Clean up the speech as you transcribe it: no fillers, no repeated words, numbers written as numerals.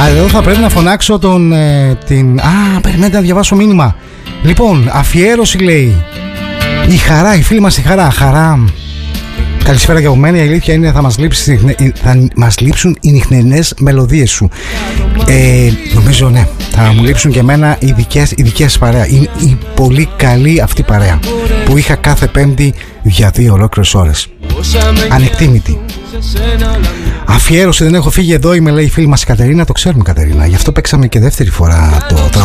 Εδώ θα πρέπει να φωνάξω περιμένετε να διαβάσω μήνυμα. Λοιπόν, αφιέρωση λέει η Χαρά, η φίλη μας η Χαρά. Καλησπέρα και από μένα. Η αλήθεια είναι θα μας λείψουν οι νυχτερινές μελωδίες σου. Νομίζω ναι, θα μου λείψουν και εμένα οι δικές παρέα. Η πολύ καλή αυτή παρέα που είχα κάθε Πέμπτη για 2 ολόκληρες ώρες. Ανεκτήμητη. Αφιέρωση δεν έχω φύγει εδώ, είμαι λέει η φίλη μας η Κατερίνα. Το ξέρουμε Κατερίνα, γι' αυτό παίξαμε και δεύτερη φορά το